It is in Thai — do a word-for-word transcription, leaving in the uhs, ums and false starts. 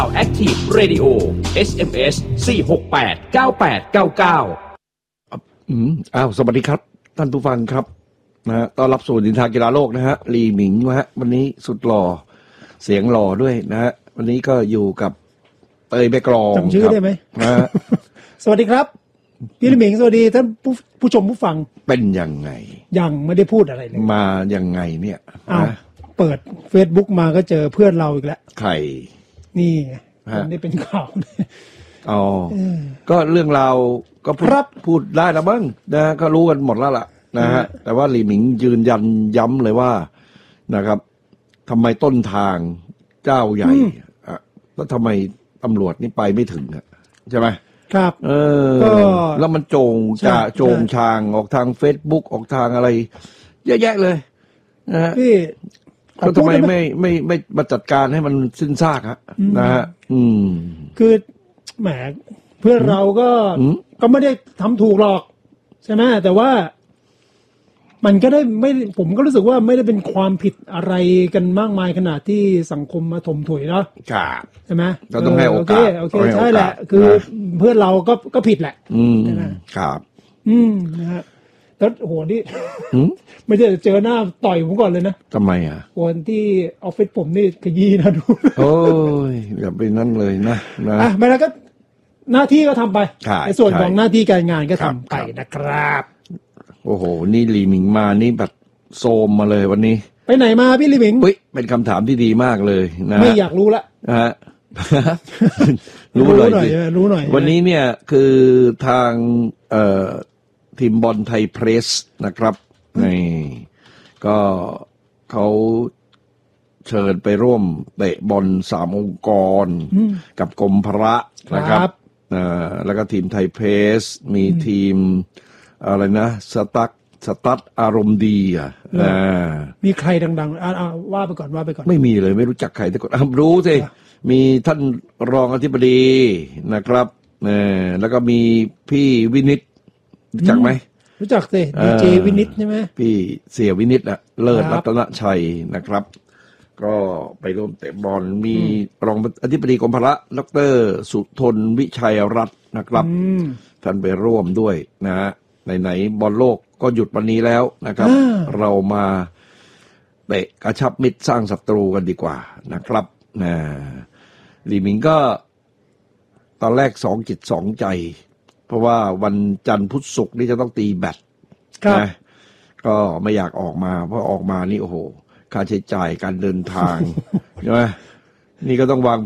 Active Radio เอส เอ็ม เอส สี่ หก แปด เก้า แปด เก้า เก้าอืมอ้าวสวัสดีครับท่านผู้ฟังครับนะฮะต้อนรับสู่ดินทางกีฬาโลกนะฮะลีหมิงนะฮะวันนี้สุดหล่อเสียงหล่อด้วยนะฮะวันนี้ก็อยู่กับเตยเบกรองจำชื่อได้ไหมนะฮะสวัสดีครับพี่ลีหมิงสวัสดีท่านผู้ผู้ชมผู้ฟังเป็นยังไงยังไม่ได้พูดอะไรเลยมายังไงเนี่ยอ้าวเปิด Facebook มาก็เจอเพื่อนเราอีกแล้วใครนี่คนนี้เป็นข่าวอ๋อก็เรื่องราวก็พูดพูดได้แล้วบ้างนะก็รู้กันหมดแล้วล่ะนะฮะแต่ว่าลีหมิงยืนยันย้ำเลยว่านะครับทำไมต้นทางเจ้าใหญ่อ่ะแล้วทำไมตำรวจนี่ไปไม่ถึงอ่ะใช่ไหมครับเออแล้วมันโจงจะโจงชางออกทาง Facebook ออกทางอะไรเยอะแยะเลยนะฮะพี่ก็ทำไมไม่ไม่ไม่มาจัดการให้มันสิ้นซากฮะนะฮะอืมคือแหมเพื่อนเราก็ก็ไม่ได้ทำถูกหรอกใช่ไหมแต่ว่ามันก็ได้ไม่ผมก็รู้สึกว่าไม่ได้เป็นความผิดอะไรกันมากมายขนาดที่สังคมมาถมถุยเนาะใช่ไหมเราต้องให้โอกาสโอเคใช่แหละคือเพื่อนเราก็ก็ผิดแหละใช่ไหมครับอืมนะฮะแล้วโหนี่ไม่ใช่เจอหน้าต่อยผมก่อนเลยนะทำไมอ่ะวันที่ออฟฟิศผมนี่ขยี้นะดูโอ้ยอย่าไปนั่นเลยนะนะอ่ะไม่แล้วก็หน้าที่ก็ทำไปในส่วนของหน้าที่การงานก็ทำไปนะครับโอ้โหนี่ลีหมิงมานี่แบบโซมมาเลยวันนี้ไปไหนมาพี่ลีหมิงอุ๊ยเป็นคำถามที่ดีมากเลยนะไม่อยากรู้ละนะฮะรู้หน่อยรู้หน่อยวันนี้เนี่ยคือทางเอ่อทีมบอลไทยเพรสนะครับนี่ก็เขาเชิญไปร่วมเตะบอลสามองค์กรกับกรมพระนะครับอ่าแล้วก็ทีมไทยเพรสมีทีมอะไรนะสตั๊กสตั๊ดอารมณ์ดีอ่ะอ่ามีใครดังๆอ่าว่าไปก่อนว่าไปก่อนไม่มีเลยไม่รู้จักใครแต่ก่อนรู้สิมีท่านรองอธิบดีนะครับเออแล้วก็มีพี่วินิตรู้จักไหมรู้จักสิดีเจวินิตใช่ไหมพี่เสี่ยวินิตอ่ะเลิศรัตนชัยนะครับก็ไปร่วมเตะบอลมีรองอธิบดีกรมพระดร.สุทนวิชัยรัตน์นะครับท่านไปร่วมด้วยนะฮะไหนๆบอลโลกก็หยุดวันนี้แล้วนะครับเรามาเตะกระชับมิตรสร้างศัตรูกันดีกว่านะครับนะลีหมิงก็ตอนแรกสองจิตสองใจเพราะว่าวันจันทร์พุธศุกร์นี่จะต้องตีแบดนะก็ไม่อยากออกมาเพราะออกมานี่โอ้โหค่าใช้จ่ายการเดินทางใช่ไหมนี่ก็ต้องวาง